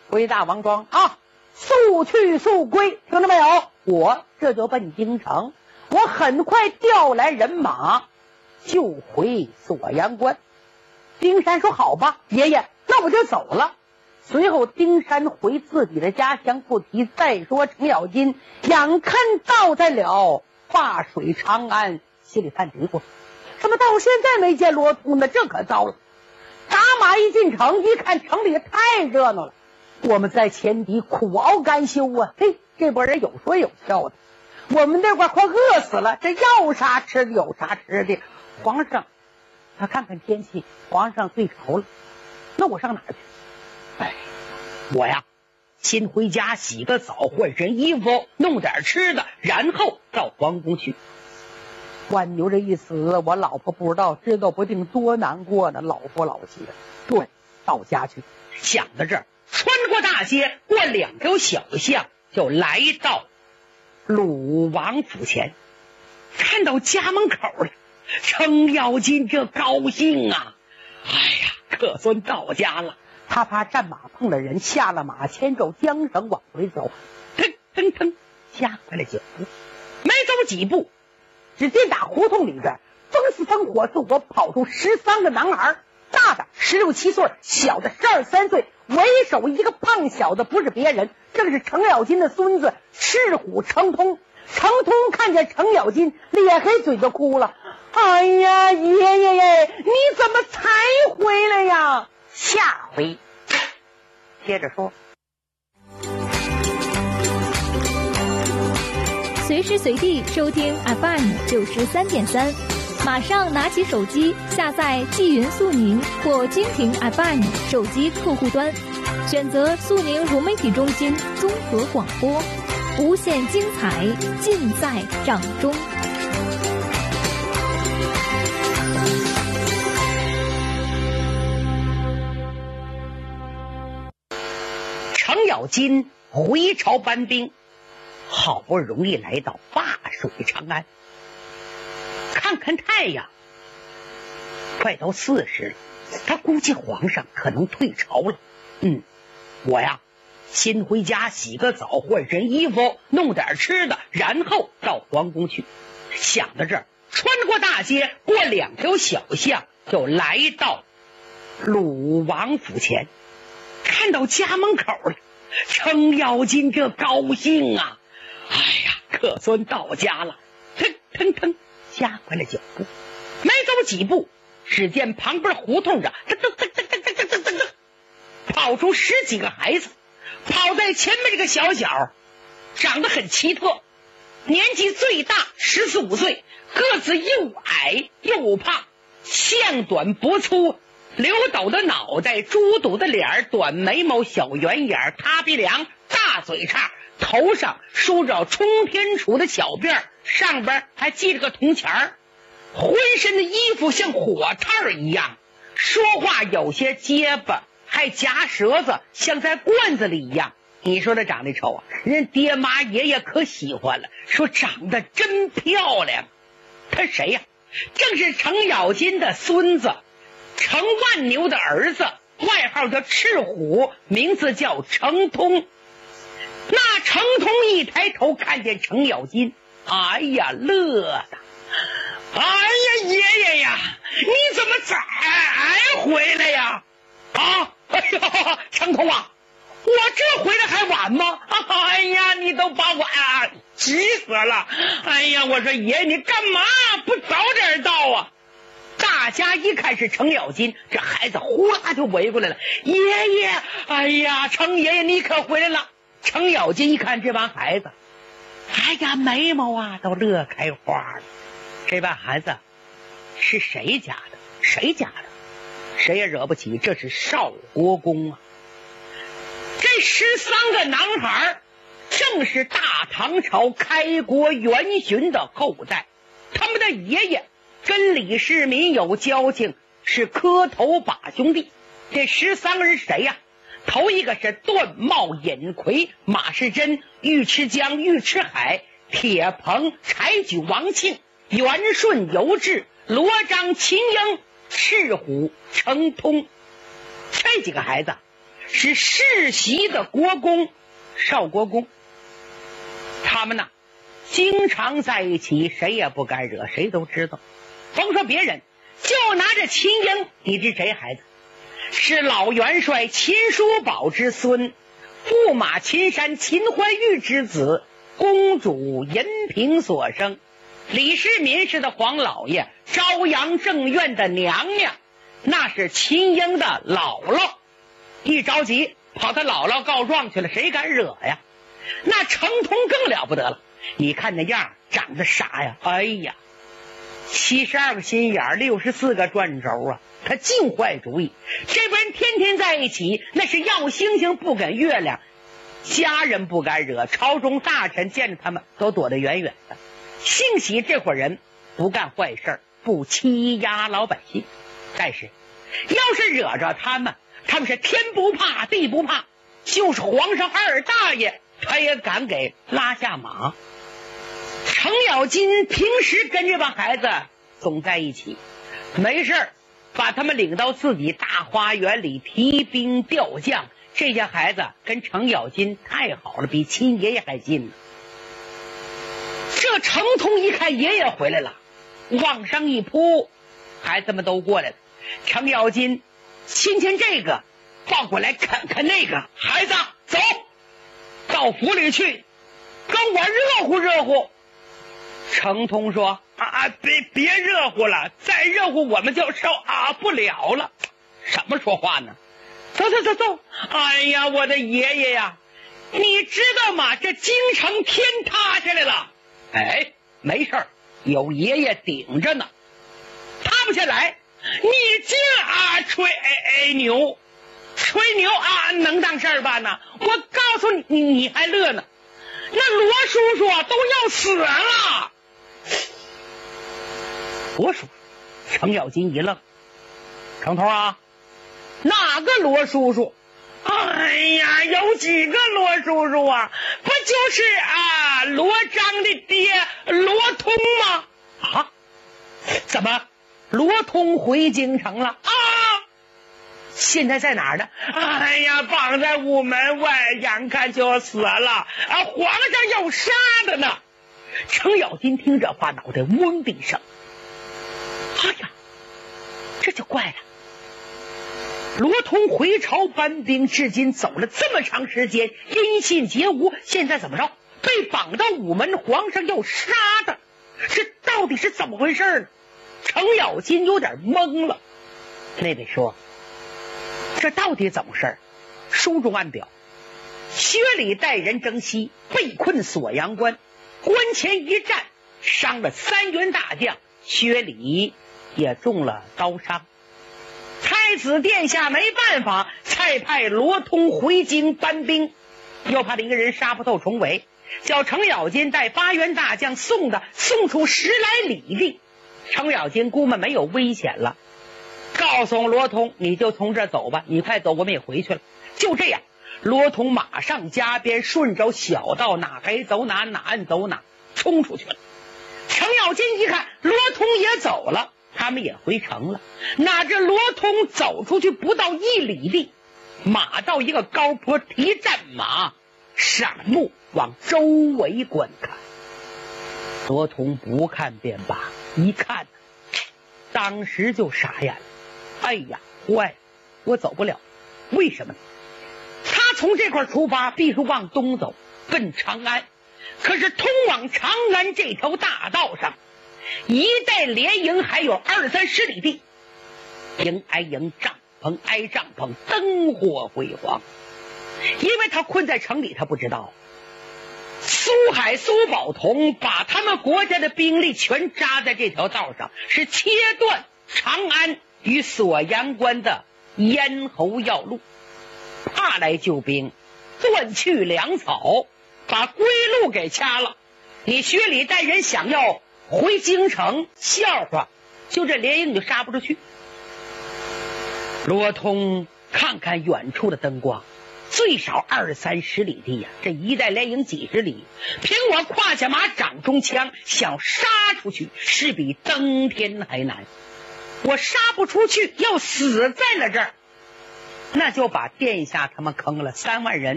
回大王庄啊，速去速归，听到没有？我这就奔京城，我很快调来人马，就回锁阳关。丁山说：“好吧，爷爷，那我就走了。”随后，丁山回自己的家乡不提。再说程咬金眼看到在了灞水长安，心里犯嘀咕：怎么到现在没见罗通呢？这可糟了！打马一进城，一看城里太热闹了，我们在前敌苦熬甘休啊！嘿，这波人有说有笑的，我们那块快饿死了，这要啥吃的有啥吃的。皇上，他看看天气，皇上退朝了，那我上哪儿去？哎，我呀，先回家洗个澡，换身衣服，弄点吃的，然后到皇宫去。关牛这一死，我老婆不知道知道不定多难过呢，老夫老妻的。对，到家去。想到这儿，穿过大街，过2条小巷，就来到鲁王府前，看到家门口了。程咬金这高兴啊！哎呀，可算到家了。他怕战马碰了人，下了马，牵着缰绳往回走，腾腾腾，加快了脚步。没走几步，只见打胡同里边风似风火似火跑出13个男孩，大的16、17岁，小的12、13岁，为首一个胖小子，不是别人，正是程咬金的孙子赤虎程通。程通看见程咬金，咧开嘴就哭了：“哎呀，爷爷耶，你怎么才回来呀？”下回接着说。 随时随地收听 FM 93.3，马上拿起手机下载纪云速宁或蜻蜓 FM 手机客户端，选择速宁融媒体中心综合广播，无限精彩尽在掌中。 程咬金回朝搬兵，好不容易来到灞水长安，看看太阳，快到40了，他估计皇上可能退朝了。我呀，先回家洗个澡，换身衣服，弄点吃的，然后到皇宫去。想到这儿，穿过大街，过2条小巷，就来到鲁王府前，看到家门口了。程咬金这高兴啊！哎呀，可算到家了，腾腾腾，加快了脚步。没走几步，只见旁边胡同上跑出10几个孩子，跑在前面这个小小长得很奇特，年纪最大14、15岁，个子又矮又胖，项短脖粗，刘斗的脑袋，猪肚的脸，短眉毛，小圆眼，塌鼻梁，大嘴叉，头上梳着冲天杵的小辫，上边还系着个铜钱儿，浑身的衣服像火炭一样，说话有些结巴，还夹舌子，像在罐子里一样。你说他长得丑啊，人爹妈爷爷可喜欢了，说长得真漂亮。他谁呀？正是程咬金的孙子，程万牛的儿子，外号叫赤虎，名字叫程通。那程通一抬头看见程咬金，哎呀，乐的！哎呀，爷爷呀，你怎么才回来呀？啊，哎呀，程通啊，我这回来还晚吗？哎呀，你都把我急死了！哎呀，我说爷，你干嘛不早点到啊？大家一看是程咬金，这孩子呼啦就围过来了。爷爷，哎呀，程爷爷你可回来了！程咬金一看这帮孩子，哎呀，眉毛啊都乐开花了。这帮孩子是谁家的？谁家的？谁也惹不起，这是少国公啊！这13个男孩正是大唐朝开国元勋的后代，他们的爷爷跟李世民有交情，是磕头把兄弟。这13个人谁呀？头一个是段茂、尹逵、马士珍、尉迟江、尉迟海、铁鹏、柴举、王庆、元顺、尤质、罗章、秦英、赤虎、程通。这几个孩子是世袭的国公少国公。他们呢经常在一起，谁也不敢惹，谁都知道。甭说别人，就拿着秦英，你知谁孩子？是老元帅秦叔宝之孙，驸马秦山秦怀玉之子，公主银平所生。李世民是的皇老爷，朝阳正院的娘娘，那是秦英的姥姥。一着急跑他姥姥告状去了，谁敢惹呀？那程通更了不得了，你看那样长得傻呀，哎呀，72个心眼，64个转轴啊，他净坏主意。这帮人天天在一起，那是要星星不跟月亮，家人不敢惹，朝中大臣见着他们都躲得远远的。幸喜这伙人不干坏事，不欺压老百姓，但是要是惹着他们是天不怕地不怕，就是皇上二大爷他也敢给拉下马。程咬金平时跟这帮孩子总在一起，没事把他们领到自己大花园里提兵调将。这些孩子跟程咬金太好了，比亲爷爷还近呢。这程通一看爷爷回来了，往上一扑，孩子们都过来了。程咬金亲亲这个，抱过来啃啃那个，孩子走到府里去跟我热乎热乎。程通说别热乎了，再热乎我们就受不了了。什么说话呢？走，哎呀，我的爷爷呀，你知道吗？这京城天塌下来了。哎，没事，有爷爷顶着呢，塌不下来。你这吹牛能当事儿办呢？我告诉你，你还乐呢？那罗叔叔都要死了。罗叔，程咬金一愣，程头啊，哪个罗叔叔？哎呀，有几个罗叔叔啊？不就是罗章的爹罗通吗？怎么罗通回京城了？现在在哪儿呢？哎呀，绑在午门外，眼看就死了，皇上要杀的呢。程咬金听这话，脑袋嗡的一声，哎呀，这就怪了。罗通回朝搬兵，至今走了这么长时间，音信皆无，现在怎么着？被绑到午门，皇上要杀的，这到底是怎么回事呢？程咬金有点懵了。那位说，这到底怎么事？书中暗表，薛礼带人征西，被困锁阳关，关前一战，伤了3员大将，薛礼也中了刀伤。太子殿下没办法，才派罗通回京搬兵，又怕他一个人杀不透重围，叫程咬金带8员大将送出10来里地。程咬金估摸没有危险了，告诉罗通，你就从这走吧，你快走，我们也回去了。就这样，罗通马上加鞭，顺着小道，哪黑走哪，哪暗走哪，冲出去了。程咬金一看罗通也走了，他们也回城了。哪知罗通走出去不到1里地，马到一个高坡，提战马，闪目往周围观看。罗通不看便罢，一看当时就傻眼了。哎呀，坏了，我走不了。为什么呢？他从这块出发，必须往东走，奔长安。可是通往长安这条大道上，一带连营还有20-30里地，营挨营，帐篷挨帐篷，灯火辉煌。因为他困在城里，他不知道苏海、苏宝同把他们国家的兵力全扎在这条道上，是切断长安与锁阳关的咽喉要路，怕来救兵，断去粮草，把归路给掐了。你薛礼带人想要回京城，笑话，就这连营就杀不出去。罗通看看远处的灯光，最少20-30里地呀，这一带连营几十里，凭我胯下马，掌中枪，想杀出去是比登天还难。我杀不出去，要死在了这儿。 那就把殿下他们坑了3万人。